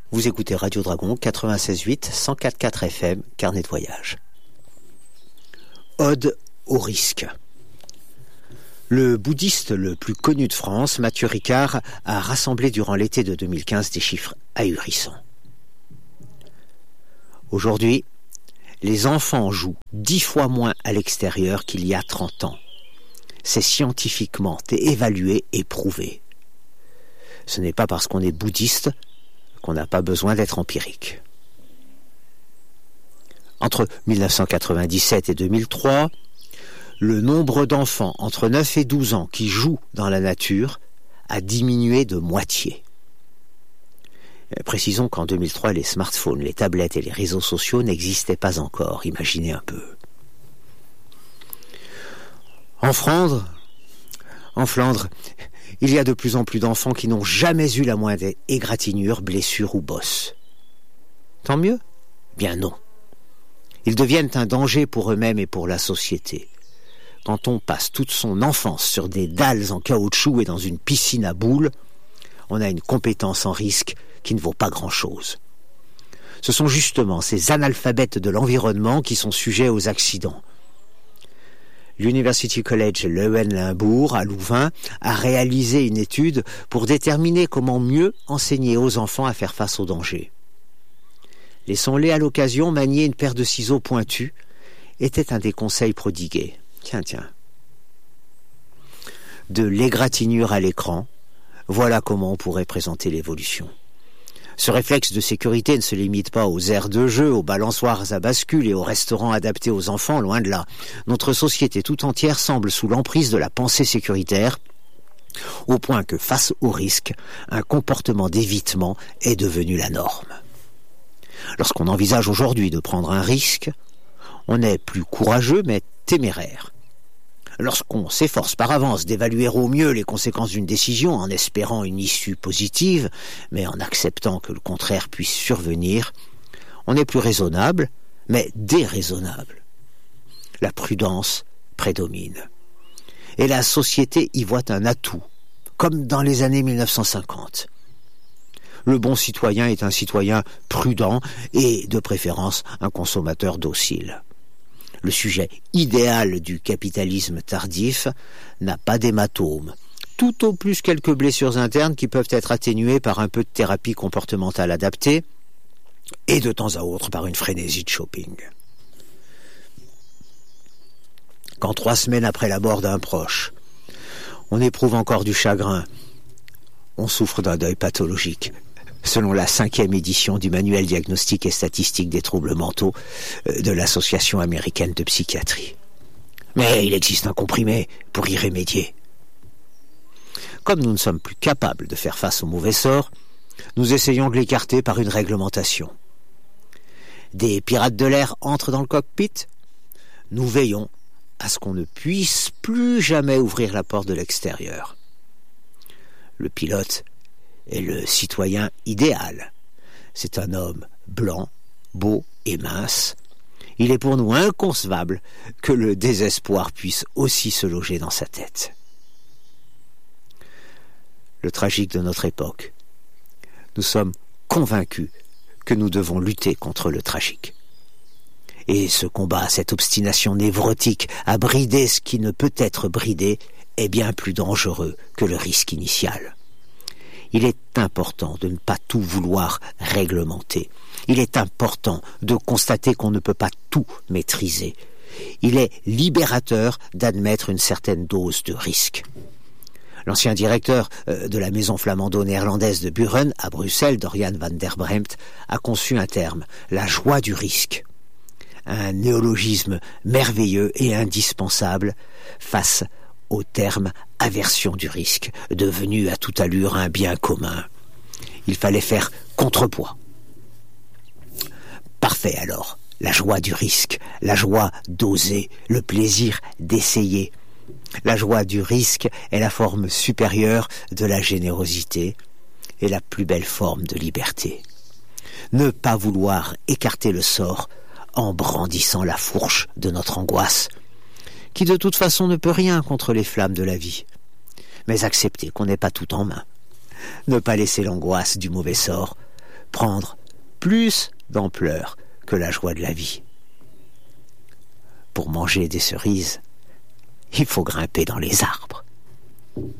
Vous écoutez Radio Dragon 96.8, 104.4 FM, carnet de voyage. Ode au risque. Le bouddhiste le plus connu de France, Mathieu Ricard, a rassemblé durant l'été de 2015 des chiffres ahurissants. Aujourd'hui, les enfants jouent 10 fois moins à l'extérieur qu'il y a 30 ans. C'est scientifiquement évalué et prouvé. Ce n'est pas parce qu'on est bouddhiste qu'on n'a pas besoin d'être empirique. Entre 1997 et 2003, le nombre d'enfants entre 9 et 12 ans qui jouent dans la nature a diminué de moitié. Précisons qu'en 2003, les smartphones, les tablettes et les réseaux sociaux n'existaient pas encore, imaginez un peu. En Flandre, il y a de plus en plus d'enfants qui n'ont jamais eu la moindre égratignure, blessure ou bosse. Tant mieux ? Bien non. Ils deviennent un danger pour eux-mêmes et pour la société. Quand on passe toute son enfance sur des dalles en caoutchouc et dans une piscine à boules, on a une compétence en risque qui ne vaut pas grand-chose. Ce sont justement ces analphabètes de l'environnement qui sont sujets aux accidents. L'University College Leuven-Limbourg, à Louvain, a réalisé une étude pour déterminer comment mieux enseigner aux enfants à faire face aux dangers. Laissons-les à l'occasion manier une paire de ciseaux pointus, était un des conseils prodigués. Tiens. De l'égratignure à l'écran, voilà comment on pourrait présenter l'évolution. Ce réflexe de sécurité ne se limite pas aux aires de jeu, aux balançoires à bascule et aux restaurants adaptés aux enfants, loin de là. Notre société tout entière semble sous l'emprise de la pensée sécuritaire, au point que face au risque, un comportement d'évitement est devenu la norme. Lorsqu'on envisage aujourd'hui de prendre un risque, on est plus courageux mais téméraire. Lorsqu'on s'efforce par avance d'évaluer au mieux les conséquences d'une décision en espérant une issue positive, mais en acceptant que le contraire puisse survenir, on est plus raisonnable, mais déraisonnable. La prudence prédomine. Et la société y voit un atout, comme dans les années 1950. Le bon citoyen est un citoyen prudent et, de préférence, un consommateur docile. Le sujet idéal du capitalisme tardif n'a pas d'hématome, tout au plus quelques blessures internes qui peuvent être atténuées par un peu de thérapie comportementale adaptée et de temps à autre par une frénésie de shopping. Quand 3 semaines après la mort d'un proche, on éprouve encore du chagrin, on souffre d'un deuil pathologique. Selon la 5e édition du manuel diagnostique et statistique des troubles mentaux de l'Association américaine de psychiatrie. Mais il existe un comprimé pour y remédier. Comme nous ne sommes plus capables de faire face au mauvais sort, nous essayons de l'écarter par une réglementation. Des pirates de l'air entrent dans le cockpit, nous veillons à ce qu'on ne puisse plus jamais ouvrir la porte de l'extérieur. Le pilote est le citoyen idéal. C'est un homme blanc, beau et mince. Il est pour nous inconcevable que le désespoir puisse aussi se loger dans sa tête. Le tragique de notre époque. Nous sommes convaincus que nous devons lutter contre le tragique. Et ce combat, cette obstination névrotique à brider ce qui ne peut être bridé, est bien plus dangereux que le risque initial. Il est important de ne pas tout vouloir réglementer. Il est important de constater qu'on ne peut pas tout maîtriser. Il est libérateur d'admettre une certaine dose de risque. L'ancien directeur de la maison flamando-néerlandaise de Buren, à Bruxelles, Dorian van der Bremt, a conçu un terme, la joie du risque. Un néologisme merveilleux et indispensable face au terme aversion du risque, devenu à toute allure un bien commun. Il fallait faire contrepoids. Parfait alors, la joie du risque, la joie d'oser, le plaisir d'essayer. La joie du risque est la forme supérieure de la générosité et la plus belle forme de liberté. Ne pas vouloir écarter le sort en brandissant la fourche de notre angoisse, qui de toute façon ne peut rien contre les flammes de la vie, mais accepter qu'on n'ait pas tout en main. Ne pas laisser l'angoisse du mauvais sort prendre plus d'ampleur que la joie de la vie. Pour manger des cerises, il faut grimper dans les arbres.